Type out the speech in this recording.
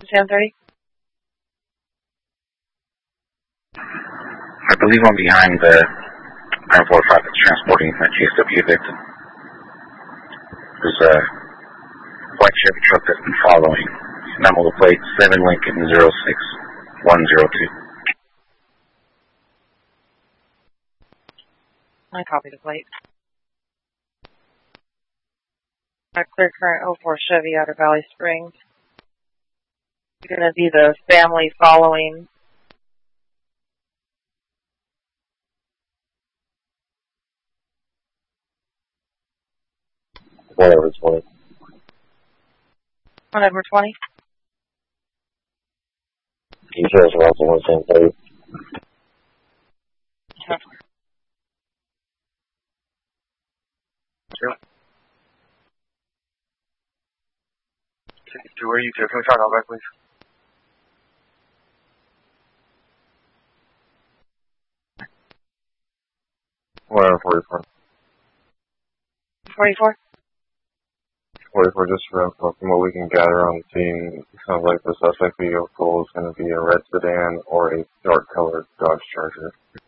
1030? I believe I'm behind the 945 that's transporting that GSW victim. There's a white Chevy truck that's been following. Number plate 7 Lincoln 06102. I copy the plate. A clear current 04 Chevy out of Valley Springs. You're going to be the family following. Whatever, 20. Whatever, 20. Details are also on the same page. Okay. Sure. To where you took? Can we talk about that, please? Whatever, 44. 44? 44, just from what we can gather on the scene, it sounds like the suspect vehicle is going to be a red sedan or a dark-colored Dodge Charger.